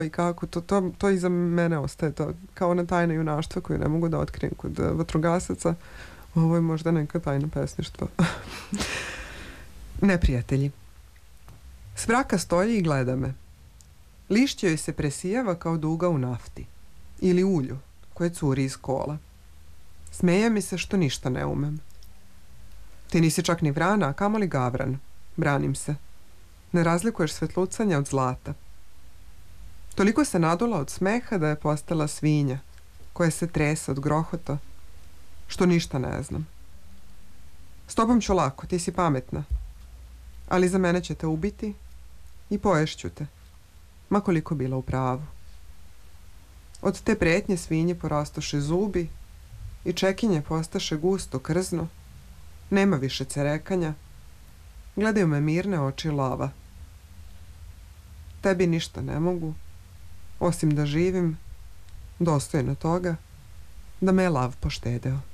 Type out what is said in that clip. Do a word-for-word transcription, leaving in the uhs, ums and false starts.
i kako, to, to, to iza mene ostaje to, kao ona tajna junaštva koju ne mogu da otkrijem kod uh, vatrogasaca. Ovo je možda neka tajna pesništva. Neprijatelji. Svraka stoji i gleda me. Lišće joj se presijava kao duga u nafti ili ulju koje curi iz kola. Smeje mi se što ništa ne umem. Ti nisi čak ni vrana, a kamoli gavran. Branim se. Ne razlikuješ svetlucanja od zlata. Toliko se nadula od smeha da je postala svinja, koja se trese od grohota, što ništa ne znam. S tobom ću lako, ti si pametna, ali za mene će te ubiti i poješću te, ma koliko bila u pravu. Od te pretnje svinje porastoše zubi i čekinje postaše gusto krzno, nema više cerekanja, gledaju me mirne oči lava. Tebi ništa ne mogu, osim da živim dostojno toga da me je lav poštedeo.